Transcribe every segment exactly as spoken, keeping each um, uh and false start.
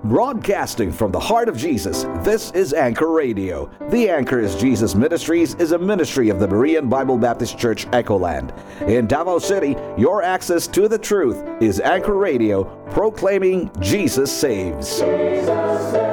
Broadcasting from the heart of Jesus, this is Anchor Radio. The Anchor is Jesus Ministries is a ministry of the Berean Bible Baptist Church, Echoland. In Davao City, your access to the truth is Anchor Radio, proclaiming Jesus saves. Jesus saves.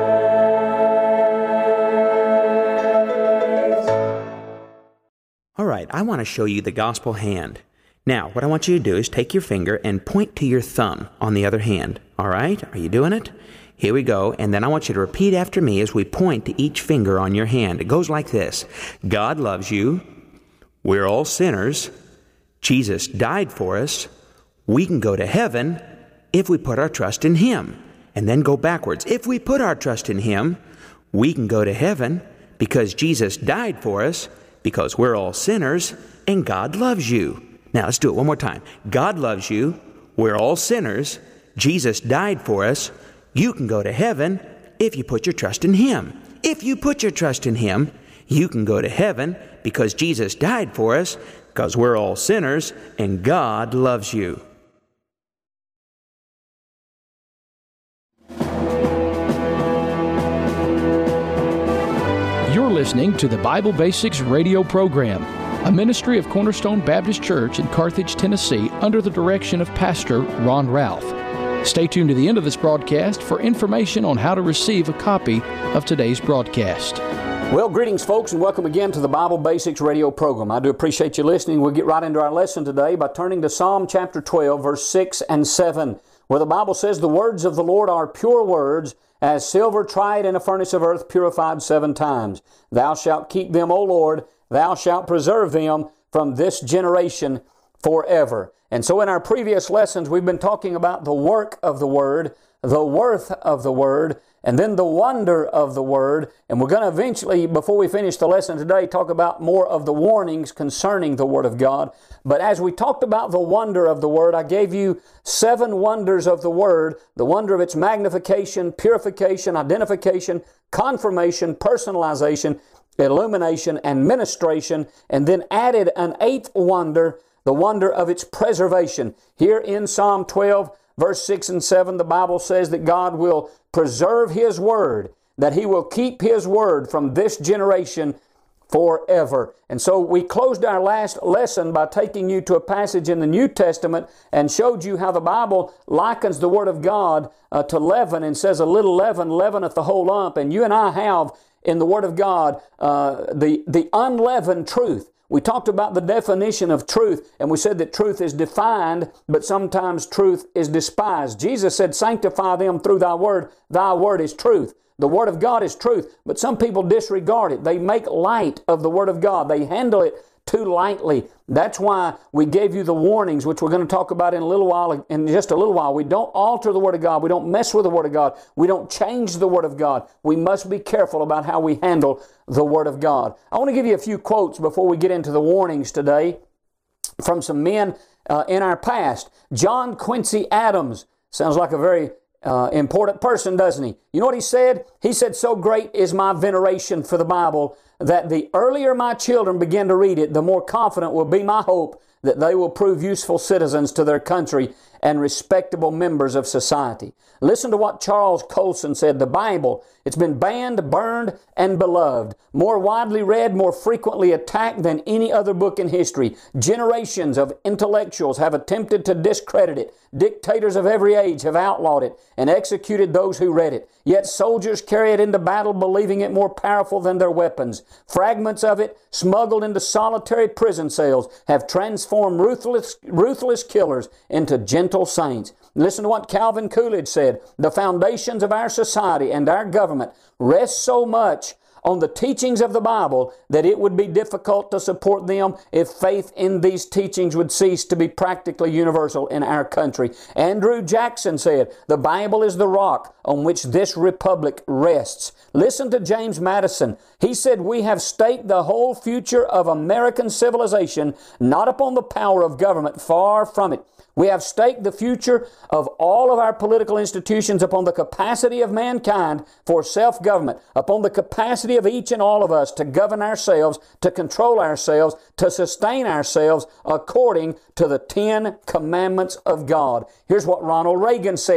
All right, I want to show you the gospel hand. Now, what I want you to do is take your finger and point to your thumb on the other hand. All right, are you doing it? Here we go, and then I want you to repeat after me as we point to each finger on your hand. It goes like this. God loves you. We're all sinners. Jesus died for us. We can go to heaven if we put our trust in Him. And then go backwards. If we put our trust in Him, we can go to heaven because Jesus died for us, because we're all sinners, and God loves you. Now, let's do it one more time. God loves you. We're all sinners. Jesus died for us. You can go to heaven if you put your trust in Him. If you put your trust in Him, you can go to heaven because Jesus died for us, because we're all sinners, and God loves you. You're listening to the Bible Basics radio program, a ministry of Cornerstone Baptist Church in Carthage, Tennessee, under the direction of Pastor Ron Ralph. Stay tuned to the end of this broadcast for information on how to receive a copy of today's broadcast. Well, greetings, folks, and welcome again to the Bible Basics radio program. I do appreciate you listening. We'll get right into our lesson today by turning to Psalm chapter twelve, verse six and seven, where the Bible says, "The words of the Lord are pure words, as silver tried in a furnace of earth, purified seven times. Thou shalt keep them, O Lord, thou shalt preserve them from this generation forever." And so in our previous lessons, we've been talking about the work of the Word, the worth of the Word, and then the wonder of the Word. And we're going to eventually, before we finish the lesson today, talk about more of the warnings concerning the Word of God. But as we talked about the wonder of the Word, I gave you seven wonders of the Word: the wonder of its magnification, purification, identification, confirmation, personalization, illumination, and ministration, and then added an eighth wonder, the wonder of its preservation. Here in Psalm twelve, verse six and seven, the Bible says that God will preserve His Word, that He will keep His Word from this generation forever. And so we closed our last lesson by taking you to a passage in the New Testament and showed you how the Bible likens the Word of God uh, to leaven, and says, "A little leaven leaveneth the whole lump." And you and I have in the Word of God uh, the, the unleavened truth. We talked about the definition of truth, and we said that truth is defined, but sometimes truth is despised. Jesus said, "Sanctify them through thy word. Thy word is truth." The Word of God is truth, but some people disregard it. They make light of the Word of God. They handle it too lightly. That's why we gave you the warnings, which we're going to talk about in a little while, in just a little while. We don't alter the Word of God. We don't mess with the Word of God. We don't change the Word of God. We must be careful about how we handle the Word of God. I want to give you a few quotes before we get into the warnings today from some men uh, in our past. John Quincy Adams sounds like a very Uh, important person, doesn't he? You know what he said? He said, "So great is my veneration for the Bible that the earlier my children begin to read it, the more confident will be my hope that they will prove useful citizens to their country and respectable members of society." Listen to what Charles Colson said. "The Bible, it's been banned, burned, and beloved, more widely read, more frequently attacked than any other book in history. Generations of intellectuals have attempted to discredit it. Dictators of every age have outlawed it and executed those who read it. Yet soldiers carry it into battle believing it more powerful than their weapons. Fragments of it, smuggled into solitary prison cells, have transformed ruthless, ruthless killers into gentle saints." Listen to what Calvin Coolidge said. "The foundations of our society and our government rest so much on the teachings of the Bible that it would be difficult to support them if faith in these teachings would cease to be practically universal in our country." Andrew Jackson said, "The Bible is the rock on which this republic rests." Listen to James Madison. He said, "We have staked the whole future of American civilization not upon the power of government, far from it. We have staked the future of all of our political institutions upon the capacity of mankind for self-government, upon the capacity of each and all of us to govern ourselves, to control ourselves, to sustain ourselves according to the Ten Commandments of God." Here's what Ronald Reagan said.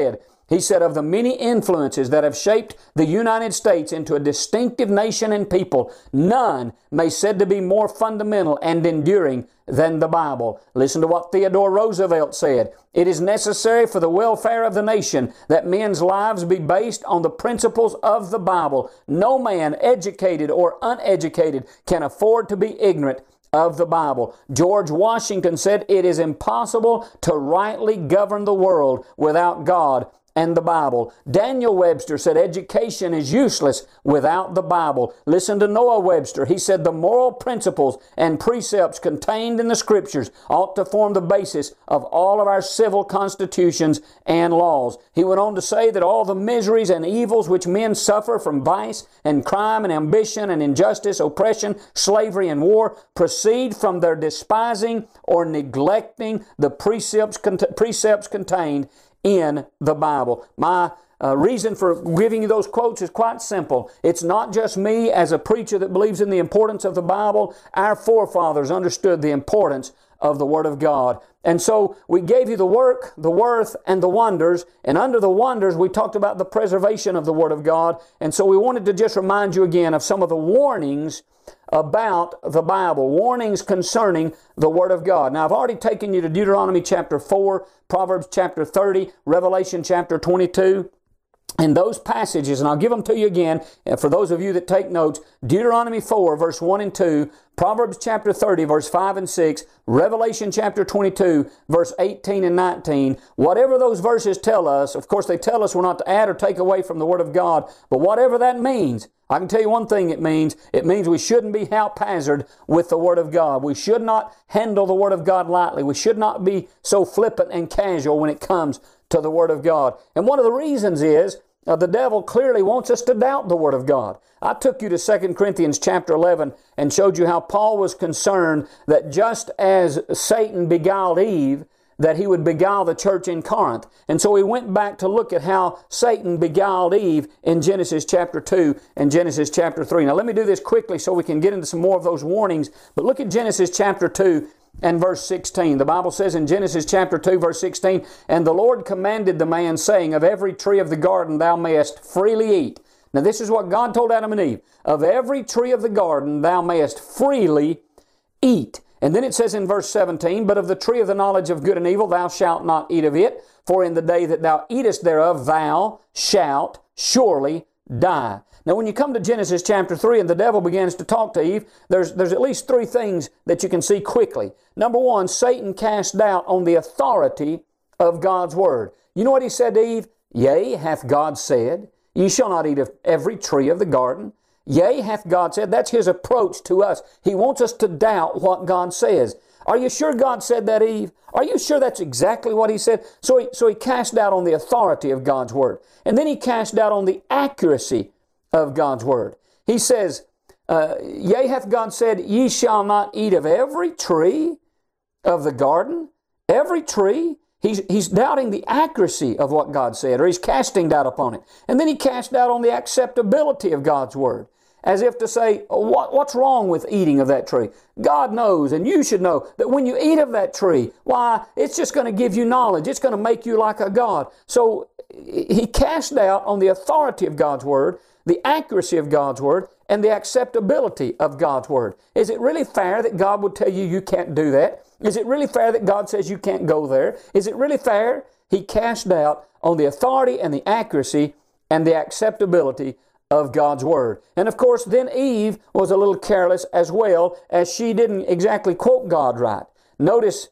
He said, of the many influences that have shaped the United States into a distinctive nation and people, none may said to be more fundamental and enduring than the Bible. Listen to what Theodore Roosevelt said. It is necessary for the welfare of the nation that men's lives be based on the principles of the Bible. No man, educated or uneducated, can afford to be ignorant of the Bible. George Washington said, it is impossible to rightly govern the world without God and the Bible. Daniel Webster said education is useless without the Bible. Listen to Noah Webster. He said the moral principles and precepts contained in the Scriptures ought to form the basis of all of our civil constitutions and laws. He went on to say that all the miseries and evils which men suffer from vice and crime and ambition and injustice, oppression, slavery, and war proceed from their despising or neglecting the precepts, precepts contained in the Bible. My uh, reason for giving you those quotes is quite simple. It's not just me as a preacher that believes in the importance of the Bible. Our forefathers understood the importance of the Word of God. And so we gave you the work, the worth, and the wonders. And under the wonders, we talked about the preservation of the Word of God. And so we wanted to just remind you again of some of the warnings about the Bible, warnings concerning the Word of God. Now, I've already taken you to Deuteronomy chapter four, Proverbs chapter thirty, Revelation chapter twenty-two. And those passages, and I'll give them to you again, for those of you that take notes, Deuteronomy four, verse one and two, Proverbs chapter thirty, verse five and six, Revelation chapter twenty-two, verse eighteen and nineteen. Whatever those verses tell us, of course they tell us we're not to add or take away from the Word of God, but whatever that means, I can tell you one thing it means. It means we shouldn't be haphazard with the Word of God. We should not handle the Word of God lightly. We should not be so flippant and casual when it comes to the Word of God. And one of the reasons is uh, the devil clearly wants us to doubt the Word of God. I took you to Second Corinthians chapter eleven and showed you how Paul was concerned that just as Satan beguiled Eve, that he would beguile the church in Corinth. And so we went back to look at how Satan beguiled Eve in Genesis chapter two and Genesis chapter three. Now let me do this quickly so we can get into some more of those warnings. But look at Genesis chapter two and verse sixteen. The Bible says in Genesis chapter two, verse sixteen, and the Lord commanded the man, saying, of every tree of the garden thou mayest freely eat. Now this is what God told Adam and Eve. Of every tree of the garden thou mayest freely eat. And then it says in verse seventeen, but of the tree of the knowledge of good and evil thou shalt not eat of it, for in the day that thou eatest thereof thou shalt surely die. Now when you come to Genesis chapter three and the devil begins to talk to Eve, there's, there's at least three things that you can see quickly. Number one, Satan cast doubt on the authority of God's Word. You know what he said to Eve? Yea, hath God said, ye shall not eat of every tree of the garden. Yea, hath God said. That's his approach to us. He wants us to doubt what God says. Are you sure God said that, Eve? Are you sure that's exactly what he said? So he, so he cast doubt on the authority of God's Word. And then he cast doubt on the accuracy of God's Word. He says, uh, yea, hath God said, ye shall not eat of every tree of the garden? Every tree? He's, he's doubting the accuracy of what God said, or he's casting doubt upon it. And then he cast doubt on the acceptability of God's Word, as if to say, what, what's wrong with eating of that tree? God knows, and you should know, that when you eat of that tree, why, it's just going to give you knowledge. It's going to make you like a God. So he cast doubt on the authority of God's Word, the accuracy of God's Word, and the acceptability of God's Word. Is it really fair that God would tell you you can't do that? Is it really fair that God says you can't go there? Is it really fair? He cast doubt on the authority and the accuracy and the acceptability of God's Word. And of course, then Eve was a little careless as well, as she didn't exactly quote God right. Notice,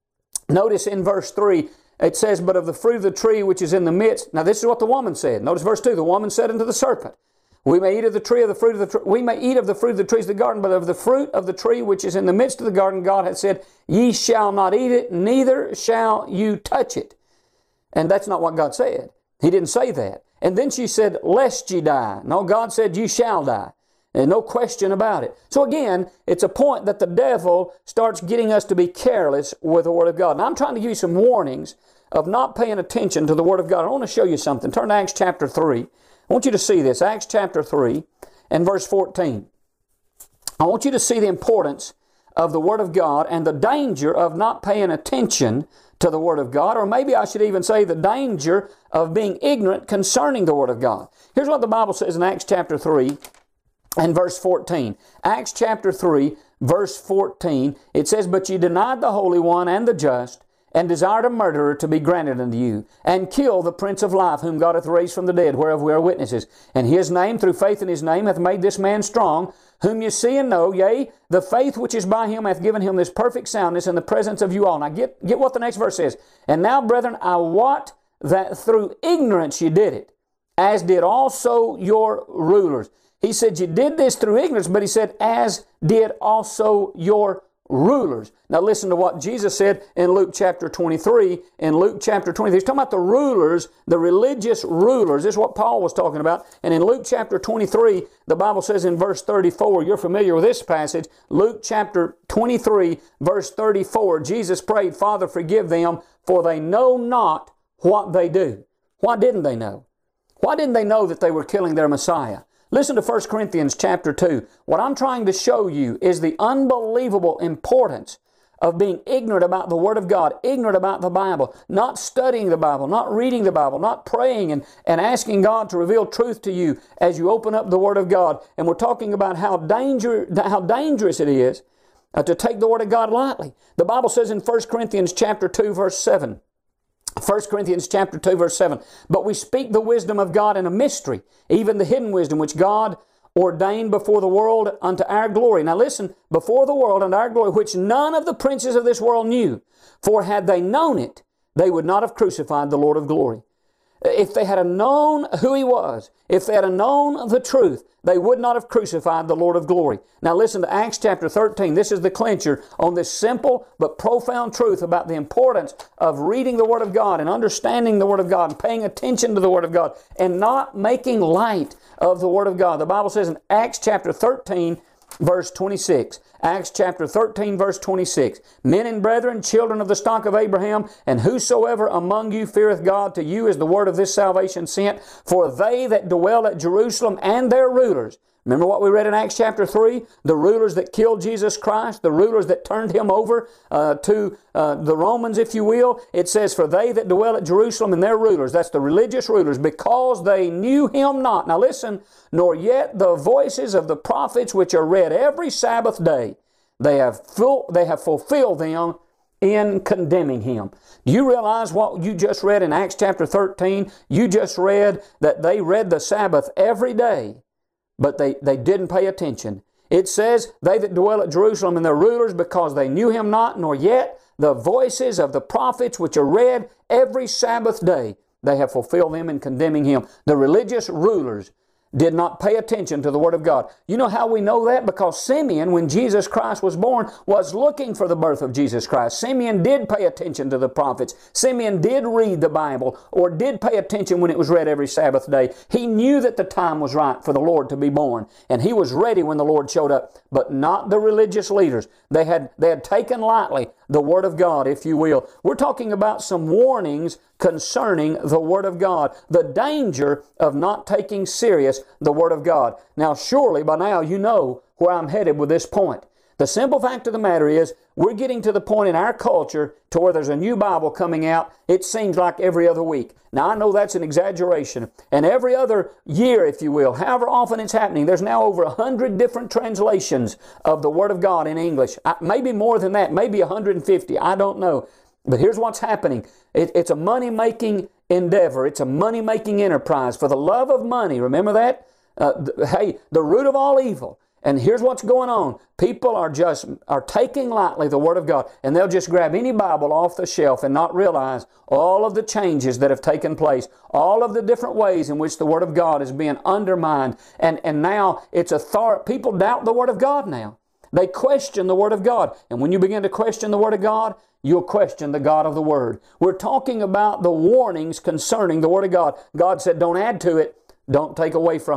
notice in verse three, it says, but of the fruit of the tree which is in the midst. Now this is what the woman said. Notice verse two, the woman said unto the serpent, we may eat of the tree of the fruit of the tree. We may eat of the fruit of the trees of the garden, but of the fruit of the tree which is in the midst of the garden, God hath said, ye shall not eat it, neither shall you touch it. And that's not what God said. He didn't say that. And then she said, lest ye die. No, God said, you shall die. And no question about it. So again, it's a point that the devil starts getting us to be careless with the Word of God. Now I'm trying to give you some warnings of not paying attention to the Word of God. I want to show you something. Turn to Acts chapter three. I want you to see this. Acts chapter three and verse fourteen. I want you to see the importance of the Word of God and the danger of not paying attention to the Word of God, or maybe I should even say the danger of being ignorant concerning the Word of God. Here's what the Bible says in Acts chapter three and verse fourteen. Acts chapter three, verse fourteen, it says, "But ye denied the Holy One and the just, and desired a murderer to be granted unto you, and kill the Prince of Life, whom God hath raised from the dead, whereof we are witnesses. And His name, through faith in His name, hath made this man strong, whom you see and know, yea, the faith which is by Him hath given him this perfect soundness in the presence of you all." Now get, get what the next verse says. "And now, brethren, I wot that through ignorance you did it, as did also your rulers." He said you did this through ignorance, but he said, as did also your rulers. Now listen to what Jesus said in Luke chapter twenty-three. In Luke chapter twenty-three, he's talking about the rulers, the religious rulers. This is what Paul was talking about. And in Luke chapter twenty-three, the Bible says in verse thirty-four, you're familiar with this passage, Luke chapter twenty-three, verse thirty-four, Jesus prayed, "Father, forgive them, for they know not what they do." Why didn't they know? Why didn't they know that they were killing their Messiah? Listen to First Corinthians chapter two. What I'm trying to show you is the unbelievable importance of being ignorant about the Word of God, ignorant about the Bible, not studying the Bible, not reading the Bible, not praying and, and asking God to reveal truth to you as you open up the Word of God. And we're talking about how, danger, how dangerous it is uh, to take the Word of God lightly. The Bible says in First Corinthians chapter two, verse seven, First Corinthians chapter two, verse seven, "But we speak the wisdom of God in a mystery, even the hidden wisdom which God ordained before the world unto our glory." Now listen, before the world unto our glory, which none of the princes of this world knew. For had they known it, they would not have crucified the Lord of glory. If they had known who He was, if they had known the truth, they would not have crucified the Lord of glory. Now listen to Acts chapter thirteen. This is the clincher on this simple but profound truth about the importance of reading the Word of God and understanding the Word of God and paying attention to the Word of God and not making light of the Word of God. The Bible says in Acts chapter thirteen, verse twenty-six, Acts chapter thirteen, verse twenty-six, "Men and brethren, children of the stock of Abraham, and whosoever among you feareth God, to you is the word of this salvation sent. For they that dwell at Jerusalem and their rulers," remember what we read in Acts chapter three? The rulers that killed Jesus Christ, the rulers that turned Him over uh, to uh, the Romans, if you will. It says, "For they that dwell at Jerusalem and their rulers," that's the religious rulers, "because they knew Him not." Now listen, "nor yet the voices of the prophets which are read every Sabbath day, they have, full, they have fulfilled them in condemning Him." Do you realize what you just read in Acts chapter thirteen? You just read that they read the Sabbath every day, but they, they didn't pay attention. It says, "They that dwell at Jerusalem and their rulers, because they knew Him not, nor yet the voices of the prophets which are read every Sabbath day, they have fulfilled them in condemning Him." The religious rulers did not pay attention to the Word of God. You know how we know that? Because Simeon, when Jesus Christ was born, was looking for the birth of Jesus Christ. Simeon did pay attention to the prophets. Simeon did read the Bible, or did pay attention when it was read every Sabbath day. He knew that the time was right for the Lord to be born, and he was ready when the Lord showed up. But not the religious leaders. They had, they had taken lightly the Word of God, if you will. We're talking about some warnings concerning the Word of God. The danger of not taking serious the Word of God. Now surely by now you know where I'm headed with this point. The simple fact of the matter is, we're getting to the point in our culture to where there's a new Bible coming out, it seems like every other week. Now I know that's an exaggeration. And every other year, if you will, however often it's happening, there's now over a hundred different translations of the Word of God in English. Maybe more than that, maybe one hundred fifty, I don't know. But here's what's happening. It, it's a money-making endeavor. It's a money-making enterprise. For the love of money, remember that? Uh, th- hey, the root of all evil. And here's what's going on. People are just are taking lightly the Word of God, and they'll just grab any Bible off the shelf and not realize all of the changes that have taken place, all of the different ways in which the Word of God is being undermined. And, and now it's author- people doubt the Word of God now. They question the Word of God. And when you begin to question the Word of God, you'll question the God of the Word. We're talking about the warnings concerning the Word of God. God said, don't add to it, don't take away from it.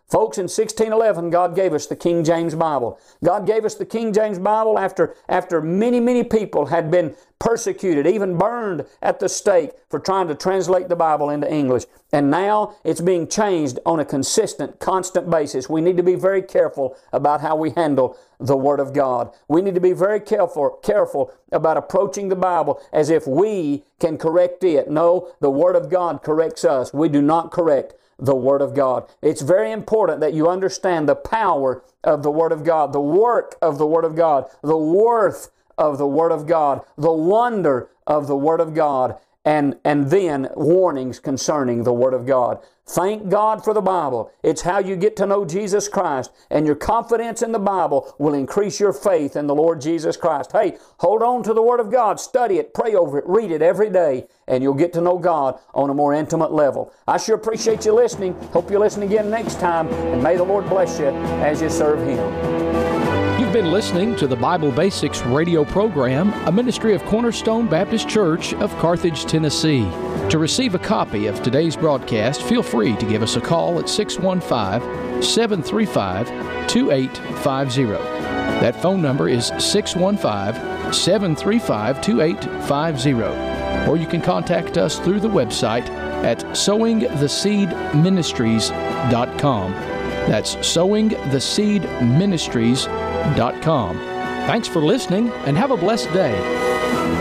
Folks, in sixteen eleven, God gave us the King James Bible. God gave us the King James Bible after, after many, many people had been persecuted, even burned at the stake for trying to translate the Bible into English. And now it's being changed on a consistent, constant basis. We need to be very careful about how we handle the Word of God. We need to be very careful, careful about approaching the Bible as if we can correct it. No, the Word of God corrects us. We do not correct the Word of God. It's very important that you understand the power of the Word of God, the work of the Word of God, the worth of the Word of God, the wonder of the Word of God, and, and then warnings concerning the Word of God. Thank God for the Bible. It's how you get to know Jesus Christ, and your confidence in the Bible will increase your faith in the Lord Jesus Christ. Hey, hold on to the Word of God, study it, pray over it, read it every day, and you'll get to know God on a more intimate level. I sure appreciate you listening. Hope you listen again next time, and may the Lord bless you as you serve Him. You've been listening to the Bible Basics radio program, a ministry of Cornerstone Baptist Church of Carthage, Tennessee. To receive a copy of today's broadcast, feel free to give us a call at six one five, seven three five, two eight five zero. That phone number is six one five, seven three five, two eight five zero. Or you can contact us through the website at sowing the seed ministries dot com. That's sowing the seed ministries dot com. Thanks for listening, and have a blessed day.